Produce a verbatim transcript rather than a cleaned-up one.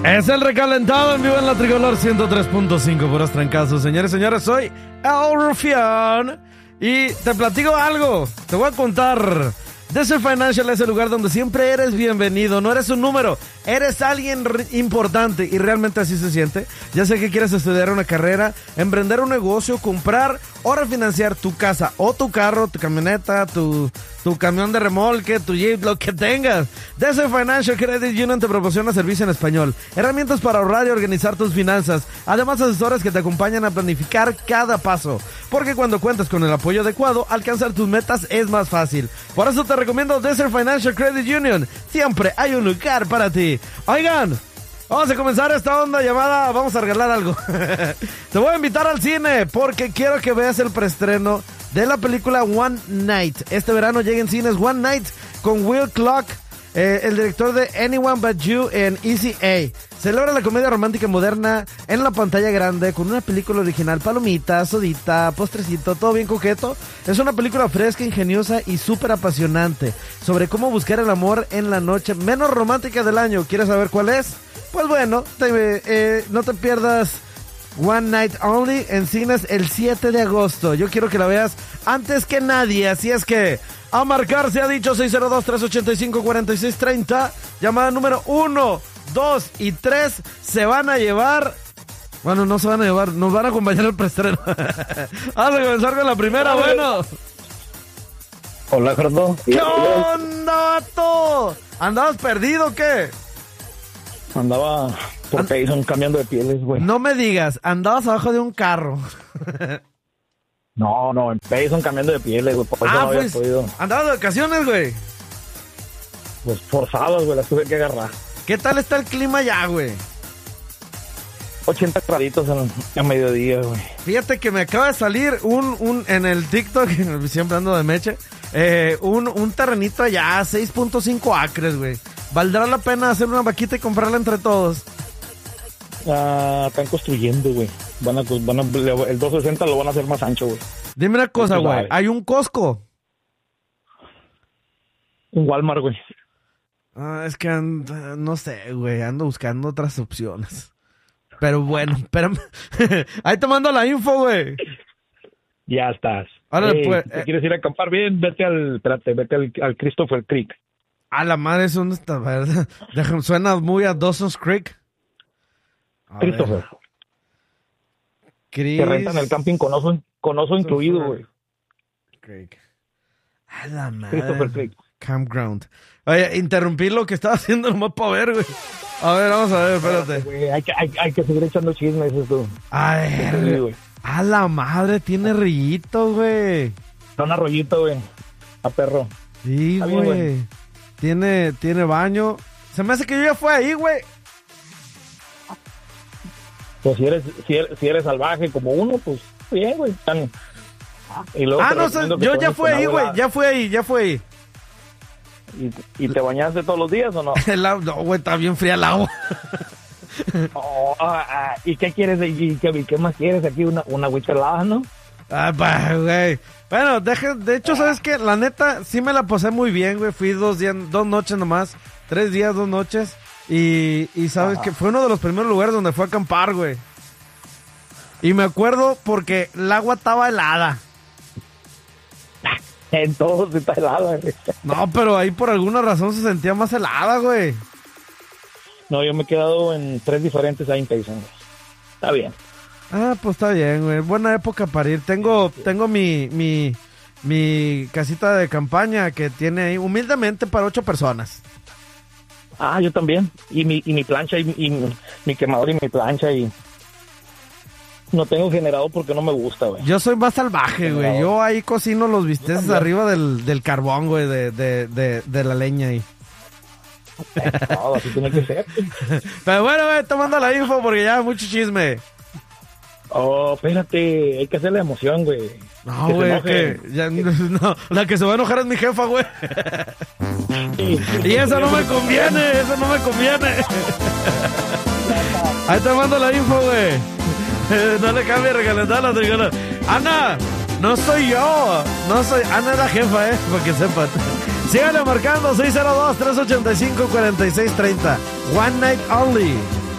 Es el recalentado en vivo en la Tricolor ciento tres punto cinco, puros trancazos. Señores y señores, soy El Rufián y te platico algo. Te voy a contar. Desert Financial es el lugar donde siempre eres bienvenido. No eres un número, eres alguien re- importante y realmente así se siente. Ya sea que quieres estudiar una carrera, emprender un negocio, comprar o refinanciar tu casa o tu carro, tu camioneta, tu, tu camión de remolque, tu Jeep, lo que tengas. Desert Financial Credit Union te proporciona servicio en español, herramientas para ahorrar y organizar tus finanzas, además asesores que te acompañan a planificar cada paso. Porque cuando cuentas con el apoyo adecuado, alcanzar tus metas es más fácil. Por eso te recomiendo Desert Financial Credit Union. Siempre hay un lugar para ti. Oigan, vamos a comenzar esta onda llamada Vamos a regalar algo. Te voy a invitar al cine porque quiero que veas el preestreno de la película One Night. Este verano llega en cines One Night con Will Clark, eh, el director de Anyone But You en Easy A. Celebra la comedia romántica moderna en la pantalla grande con una película original, palomita, sodita, postrecito, todo bien coqueto. Es una película fresca, ingeniosa y súper apasionante sobre cómo buscar el amor en la noche menos romántica del año. ¿Quieres saber cuál es? Pues bueno, te, eh, no te pierdas One Night Only en cines el siete de agosto. Yo quiero que la veas antes que nadie, así es que a marcar se ha dicho seis cero dos, tres ocho cinco, cuatro seis tres cero. Llamada número uno, dos y tres se van a llevar. Bueno, no se van a llevar, nos van a acompañar al preestreno. Vamos a comenzar con la primera, bueno. Hola, Gerardo. ¿Qué onda, vato? ¿Andabas perdido o qué? Andaba por Payson cambiando de pieles, güey. No me digas, andabas abajo de un carro. No, no, en Payson cambiando de pieles, güey. Por eso Ah, no había pues, podido. andabas de vacaciones, güey. Pues forzadas, güey, las tuve que agarrar. ¿Qué tal está el clima ya, güey? ochenta graditos en, a mediodía, güey. Fíjate que me acaba de salir un, un en el TikTok, siempre ando de meche, eh, un, un terrenito allá, seis punto cinco acres, güey. ¿Valdrá la pena hacer una vaquita y comprarla entre todos? Ah, están construyendo, güey. Van a, van a, el doscientos sesenta lo van a hacer más ancho, güey. Dime una cosa, Tú güey. sabes. Hay un Costco. Un Walmart, güey. Ah, es que ando, no sé, güey. Ando buscando otras opciones. Pero bueno, espérame. Ahí te mando la info, güey. Ya estás. Ahora, Ey, pues, si te eh, quieres ir a acampar bien, vete al, espérate, vete al, al Christopher Creek. A la madre, ¿eso dónde está? ¿Verdad? Déjame, suena muy a Dawson's Creek. A Christopher. ver. Chris... Te rentan el camping con oso, con oso incluido, güey. Creek. A la Christopher madre. Creek. Campground. Oye, interrumpí lo que estaba haciendo nomás para ver, güey. A ver, vamos a ver, espérate. Güey, hay, que, hay, hay que seguir echando chismes, dices tú. A ver. Sí, güey. A la madre, tiene rillito, güey. Da un arroyito, güey. A perro. Sí, Está bien, güey. güey. Tiene, tiene baño. Se me hace que yo ya fue ahí, güey. Pues si eres, si eres, si eres salvaje como uno, pues bien, güey. Están... Y luego Ah, te no sé, recomiendo que yo te ya bañes fui con ahí, agua güey. Ya fui ahí, ya fui ahí. ¿Y, ¿Y te bañaste todos los días o no? El agua, no, güey, está bien fría el agua. Oh, ah, ah, ¿y qué quieres? ¿Y qué, y qué más quieres aquí? Una, una agüita helada, ¿no? Ah, bah, güey. Bueno, deje, de hecho, ¿sabes qué? La neta, sí me la pasé muy bien, güey. Fui dos días, dos noches nomás. Tres días, dos noches. Y, y sabes Ajá. que fue uno de los primeros lugares donde fue a acampar, güey. Y me acuerdo porque el agua estaba helada. En todos está helada, güey. No, pero ahí por alguna razón se sentía más helada, güey. No, yo me he quedado en tres diferentes ahí en Payson, güey. Está bien. Ah, pues está bien, güey. Buena época para ir. Tengo, tengo mi, mi, mi casita de campaña que tiene ahí humildemente para ocho personas. Ah, yo también. Y mi, y mi plancha, y, y mi, mi quemador y mi plancha, y... No tengo generador porque no me gusta, güey. Yo soy más salvaje, güey. Yo ahí cocino los bisteces arriba del, del carbón, güey, de, de, de, de la leña ahí. No, así tiene que ser. Pero bueno, güey, te mando la info porque ya mucho chisme. Oh, espérate, hay que hacer la emoción, güey. No, Que se güey, enoje. que ya, no, la que se va a enojar es mi jefa, güey. Sí. Y eso no me conviene, eso no me conviene. Ahí te mando la info, güey. No le cambie recalentar la tricolor. Ana, no soy yo. No soy. Ana es la jefa, eh, para que sepan. Síganle marcando seis cero dos, tres ocho cinco, cuatro seis tres cero. One night only.